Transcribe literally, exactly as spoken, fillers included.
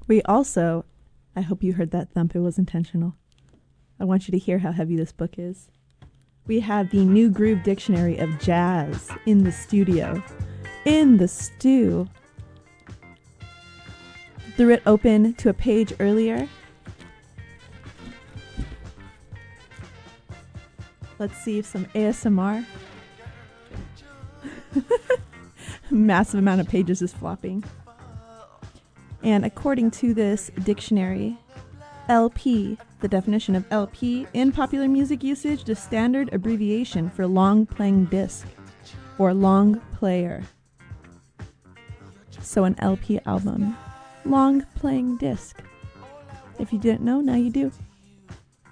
We also, I hope you heard that thump, it was intentional. I want you to hear how heavy this book is. We have the New Groove Dictionary of Jazz in the studio. In the stew. Threw it open to a page earlier. Let's see if some A S M R. Massive amount of pages is flopping. And according to this dictionary, L P, the definition of L P in popular music usage, the standard abbreviation for long playing disc or long player. So an L P album, long playing disc. If you didn't know, now you do.